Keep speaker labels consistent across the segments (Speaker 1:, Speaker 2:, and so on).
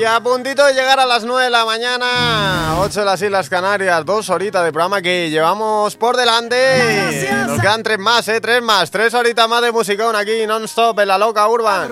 Speaker 1: Y a puntito de llegar a las 9 de la mañana, 8 de las Islas Canarias, 2 horitas de programa que llevamos por delante. Nos quedan 3 más, 3 horitas más de musicón aquí, non-stop en La Loca Urban.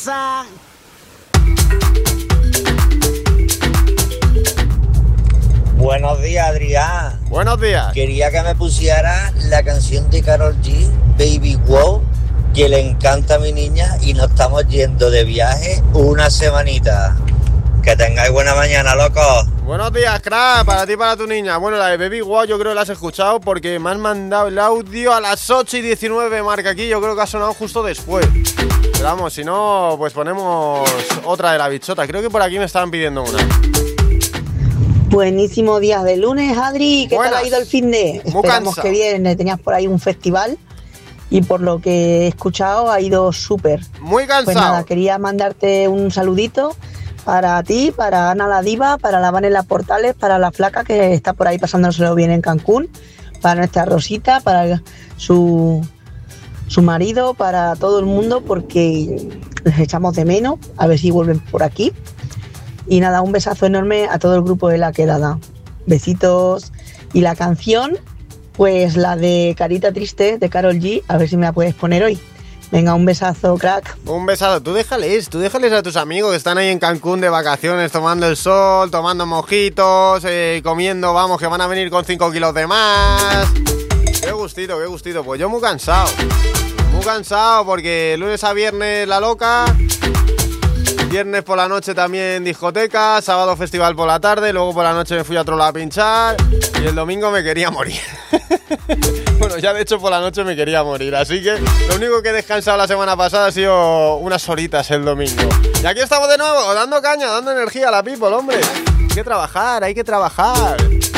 Speaker 2: Buenos días, Adrián.
Speaker 1: Buenos días.
Speaker 2: Quería que me pusiera la canción de Karol G, Baby Wow, que le encanta a mi niña y nos estamos yendo de viaje una semanita. Que tengáis buena mañana, locos.
Speaker 1: Buenos días, crack, para ti y para tu niña. Bueno, la de Baby Wow yo creo que la has escuchado porque me han mandado el audio a las 8:19, marca aquí. Yo creo que ha sonado justo después. Pero vamos, si no, pues ponemos otra de La Bichota. Creo que por aquí me estaban pidiendo una.
Speaker 3: Buenísimo día de lunes, Adri. ¿Qué tal ha ido el fin de? Esperamos que bien. Tenías por ahí un festival y por lo que he escuchado ha ido súper.
Speaker 1: Muy cansado.
Speaker 3: Pues nada, quería mandarte un saludito para ti, para Ana la Diva, para la Vanela Portales, para la Flaca que está por ahí pasándoselo bien en Cancún, para nuestra Rosita, para su marido, para todo el mundo porque les echamos de menos, a ver si vuelven por aquí. Y nada, un besazo enorme a todo el grupo de La Quedada. Besitos. Y la canción, pues la de Carita Triste de Karol G, a ver si me la puedes poner hoy. Venga, un besazo, crack.
Speaker 1: Un besazo. Tú déjales a tus amigos que están ahí en Cancún de vacaciones, tomando el sol, tomando mojitos, comiendo, vamos, que van a venir con 5 kilos de más. Qué gustito. Pues yo muy cansado porque lunes a viernes La Loca, viernes por la noche también discoteca, sábado festival por la tarde, luego por la noche me fui a otro lado a pinchar y el domingo me quería morir. Bueno, ya de hecho por la noche me quería morir, así que lo único que he descansado la semana pasada ha sido unas horitas el domingo. Y aquí estamos de nuevo, dando caña, dando energía a la people, hombre. Hay que trabajar.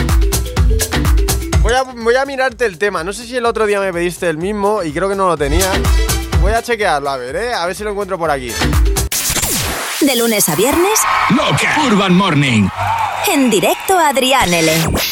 Speaker 1: Voy a mirarte el tema, no sé si el otro día me pediste el mismo y creo que no lo tenía. Voy a chequearlo, a ver si lo encuentro por aquí.
Speaker 4: De lunes a viernes,
Speaker 5: Loca Urban Morning.
Speaker 4: En directo a Adrián L.